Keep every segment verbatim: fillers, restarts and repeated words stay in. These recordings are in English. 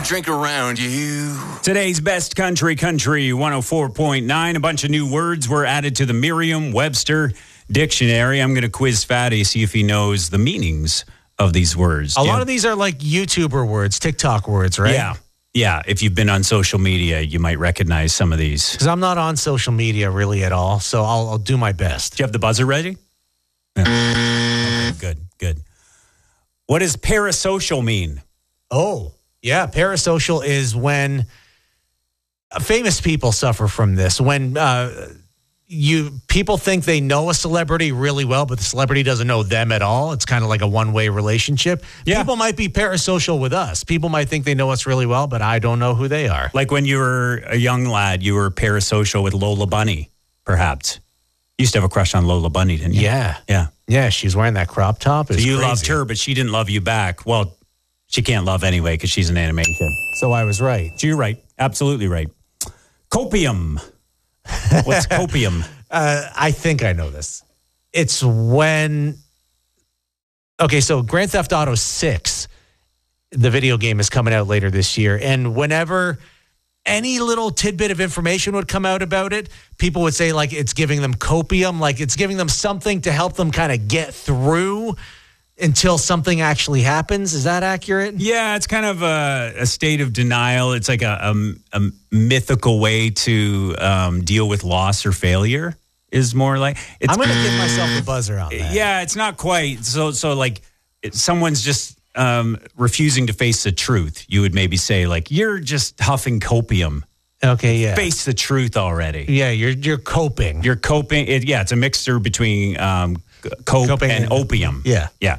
don't drink around you. Today's Best Country Country one oh four point nine. A bunch of new words were added to the Merriam-Webster dictionary. I'm going to quiz Fatty, see if he knows the meanings of these words. A Do lot you- of these are like YouTuber words, TikTok words, right? Yeah. Yeah. If you've been on social media, you might recognize some of these. Because I'm not on social media really at all, so I'll, I'll do my best. Do you have the buzzer ready? Yeah. Okay, good, good. What does parasocial mean? Oh, yeah. Parasocial is when uh, famous people suffer from this. When uh, you people think they know a celebrity really well, but the celebrity doesn't know them at all. It's kind of like a one-way relationship. Yeah. People might be parasocial with us. People might think they know us really well, but I don't know who they are. Like when you were a young lad, you were parasocial with Lola Bunny, perhaps. You used to have a crush on Lola Bunny, didn't you? Yeah. Yeah. Yeah, she's wearing that crop top. So It's you crazy. loved her, but she didn't love you back. Well, she can't love anyway because she's an animation. So I was right. So you're right. Absolutely right. Copium. What's copium? Uh, I think I know this. It's when. Okay, so Grand Theft Auto six, the video game, is coming out later this year. And whenever any little tidbit of information would come out about it, people would say, like, it's giving them copium, like it's giving them something to help them kind of get through until something actually happens. Is that accurate? Yeah, it's kind of a, a state of denial. It's like a, a, a mythical way to um, deal with loss or failure. Is more like it's, I'm going to give myself a buzzer on that. Yeah, it's not quite. So, so like it, someone's just um, refusing to face the truth. You would maybe say, like, you're just huffing copium. Okay, yeah. Face the truth already. Yeah, you're you're coping. You're coping. It, yeah, it's a mixture between um, cope Coping and, and- opium. Yeah. Yeah.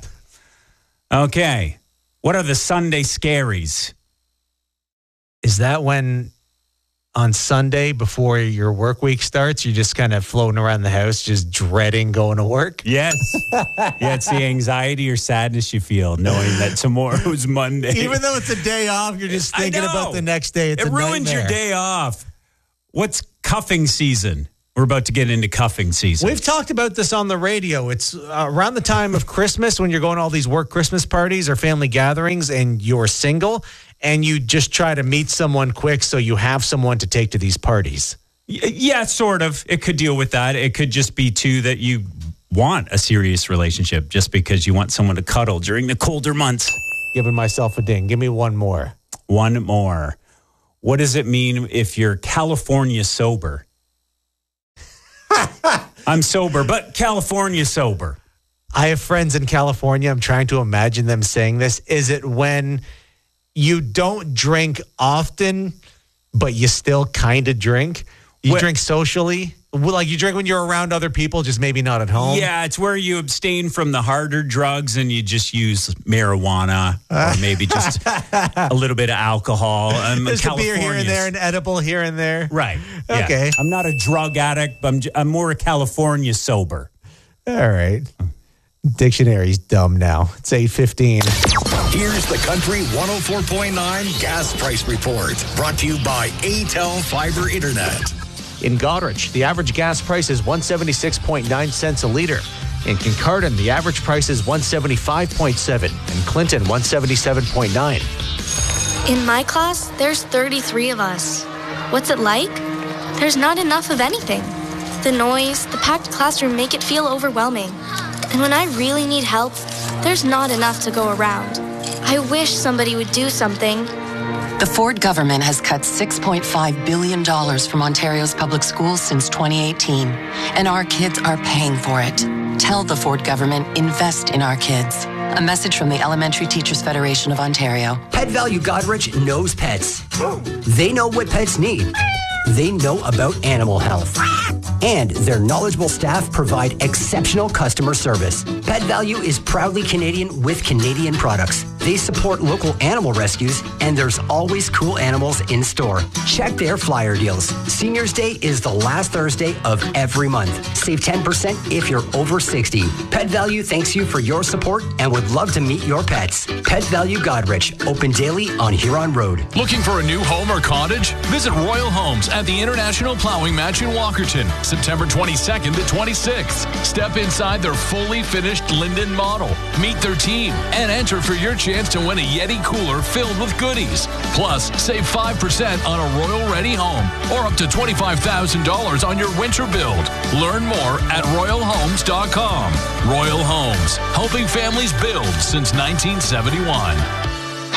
Okay. What are the Sunday scaries? Is that when on Sunday before your work week starts, you're just kind of floating around the house, just dreading going to work? Yes. Yeah, it's the anxiety or sadness you feel knowing that tomorrow's Monday. Even though it's a day off, you're just I thinking know. about the next day. It's it a ruins nightmare. your day off. What's cuffing season? We're about to get into cuffing season. We've talked about this on the radio. It's uh, around the time of Christmas when you're going to all these work Christmas parties or family gatherings and you're single and you just try to meet someone quick so you have someone to take to these parties. Y- Yeah, sort of. It could deal with that. It could just be, too, that you want a serious relationship just because you want someone to cuddle during the colder months. Giving myself a ding. Give me one more. One more. What does it mean if you're California sober? I'm sober, but California sober. I have friends in California. I'm trying to imagine them saying this. Is it when you don't drink often, but you still kind of drink? You What- drink socially? Well, like you drink when you're around other people, just maybe not at home? Yeah, it's where you abstain from the harder drugs and you just use marijuana or maybe just a little bit of alcohol. Um, There's a beer here and California's- there, an edible here and there. Right. yeah. Okay. I'm not a drug addict, but I'm, j- I'm more a California sober. All right. Dictionary's dumb now. It's eight fifteen. Here's the Country one oh four point nine Gas Price Report, brought to you by A T E L Fiber Internet. In Goderich, the average gas price is one seventy-six point nine cents a liter. In Kincardine, the average price is one seventy-five point seven, and Clinton one seventy-seven point nine. In my class, there's thirty-three of us. What's it like? There's not enough of anything. The noise, the packed classroom make it feel overwhelming. And when I really need help, there's not enough to go around. I wish somebody would do something. The Ford government has cut six point five billion dollars from Ontario's public schools since twenty eighteen, and our kids are paying for it. Tell the Ford government, invest in our kids. A message from the Elementary Teachers Federation of Ontario. Pet Value Goderich knows pets. They know what pets need. They know about animal health. And their knowledgeable staff provide exceptional customer service. Pet Value is proudly Canadian with Canadian products. They support local animal rescues, and there's always cool animals in store. Check their flyer deals. Seniors Day is the last Thursday of every month. Save ten percent if you're over sixty. Pet Value thanks you for your support and would love to meet your pets. Pet Value Goderich, open daily on Huron Road. Looking for a new home or cottage? Visit Royal Homes at the International Plowing Match in Walkerton, September twenty-second to twenty-sixth. Step inside their fully finished Linden model, meet their team, and enter for your chance chance to win a Yeti cooler filled with goodies. Plus, save five percent on a Royal Ready home or up to twenty-five thousand dollars on your winter build. Learn more at royal homes dot com. Royal Homes, helping families build since nineteen seventy-one.